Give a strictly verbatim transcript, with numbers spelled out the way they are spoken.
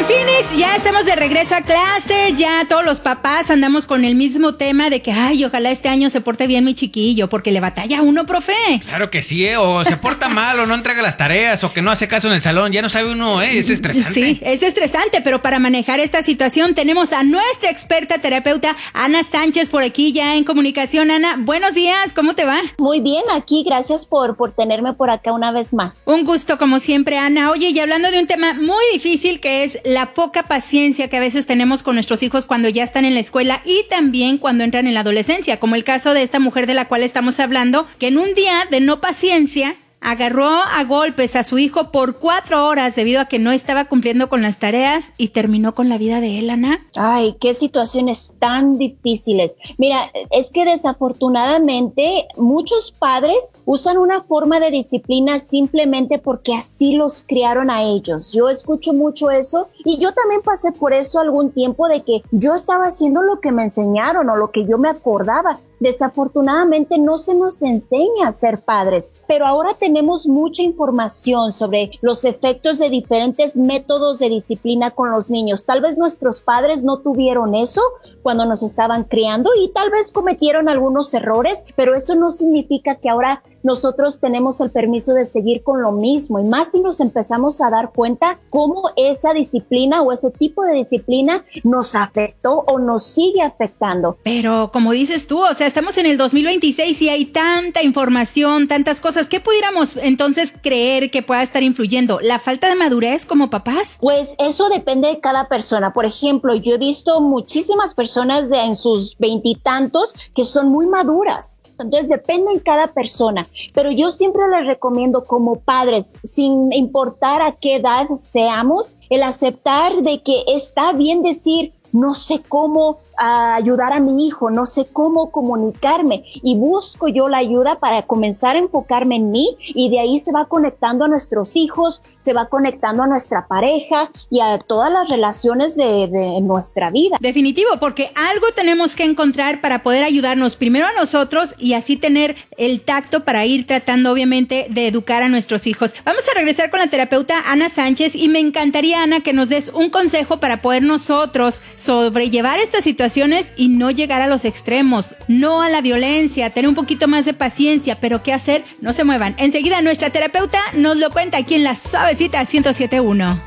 en Phoenix, ya estamos de regreso a clase, ya todos los papás andamos con el mismo tema de que, ay, ojalá este año se porte bien mi chiquillo, porque le batalla a uno, profe. Claro que sí, ¿eh? O se porta mal, o no entrega las tareas, o que no hace caso en el salón, ya no sabe uno, ¿eh? Es estresante. Sí, es estresante, pero para manejar esta situación tenemos a nuestra experta terapeuta, Ana Sánchez, por aquí ya en comunicación. Ana, buenos días, ¿cómo te va? Muy bien, aquí, gracias por, por tenerme por acá una vez más. Un gusto, como siempre, Ana. Oye, y hablando de un tema muy difícil que es la poca paciencia que a veces tenemos con nuestros hijos cuando ya están en la escuela y también cuando entran en la adolescencia, como el caso de esta mujer de la cual estamos hablando, que en un día de no paciencia agarró a golpes a su hijo por cuatro horas debido a que no estaba cumpliendo con las tareas y terminó con la vida de él, Ana. Ay, qué situaciones tan difíciles. Mira, es que desafortunadamente muchos padres usan una forma de disciplina simplemente porque así los criaron a ellos. Yo escucho mucho eso y yo también pasé por eso algún tiempo de que yo estaba haciendo lo que me enseñaron o lo que yo me acordaba. Desafortunadamente no se nos enseña a ser padres, pero ahora tenemos mucha información sobre los efectos de diferentes métodos de disciplina con los niños. Tal vez nuestros padres no tuvieron eso cuando nos estaban criando y tal vez cometieron algunos errores, pero eso no significa que ahora nosotros tenemos el permiso de seguir con lo mismo, y más si nos empezamos a dar cuenta cómo esa disciplina o ese tipo de disciplina nos afectó o nos sigue afectando. Pero como dices tú, o sea, estamos en el dos mil veintiséis y hay tanta información, tantas cosas. ¿Qué pudiéramos entonces creer que pueda estar influyendo? ¿La falta de madurez como papás? Pues eso depende de cada persona. Por ejemplo, yo he visto muchísimas personas de en sus veintitantos que son muy maduras. Entonces depende en cada persona, pero yo siempre les recomiendo como padres, sin importar a qué edad seamos, el aceptar de que está bien decir, no sé cómo uh, ayudar a mi hijo, no sé cómo comunicarme, y busco yo la ayuda para comenzar a enfocarme en mí, y de ahí se va conectando a nuestros hijos, se va conectando a nuestra pareja y a todas las relaciones de, de nuestra vida. Definitivo, porque algo tenemos que encontrar para poder ayudarnos primero a nosotros y así tener el tacto para ir tratando obviamente de educar a nuestros hijos. Vamos a regresar con la terapeuta Ana Sánchez y me encantaría, Ana, que nos des un consejo para poder nosotros sobrellevar estas situaciones y no llegar a los extremos, no a la violencia, tener un poquito más de paciencia, pero ¿qué hacer? No se muevan. Enseguida nuestra terapeuta nos lo cuenta aquí en La Suavecita ciento siete punto uno.